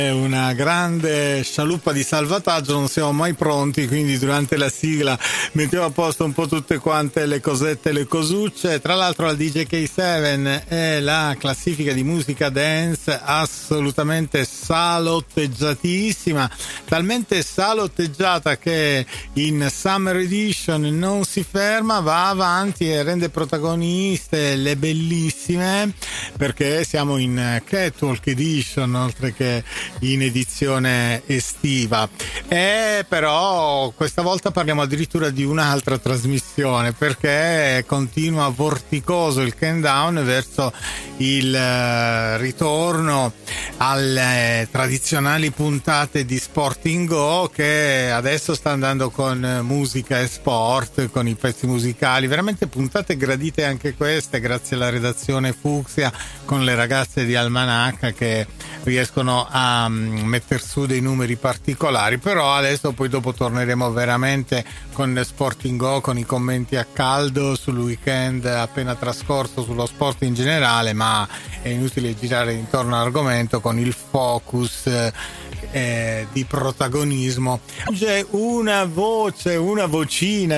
È una grande scialuppa di salvataggio, non siamo mai pronti, quindi durante la sigla mettiamo a posto un po' tutte quante le cosette, le cosucce. Tra l'altro la DJ K7 è la classifica di musica dance assolutamente salotteggiatissima, talmente salotteggiata che in Summer Edition non si ferma, va avanti e rende protagoniste le bellissime, perché siamo in Catwalk Edition oltre che in edizione estiva. E però questa volta parliamo addirittura di un'altra trasmissione, perché continua vorticoso il countdown verso il ritorno alle tradizionali puntate di Sporting Go, che adesso sta andando con musica e sport, con i pezzi musicali, veramente puntate gradite anche queste, grazie alla redazione Fucsia, con le ragazze di Almanacca che riescono a mettere su dei numeri particolari. Però adesso poi dopo torneremo veramente con Sporting Go, con i commenti a caldo sul weekend appena trascorso, sullo sport in generale, ma è inutile girare intorno all'argomento, con il focus di protagonismo. C'è una voce, una vocina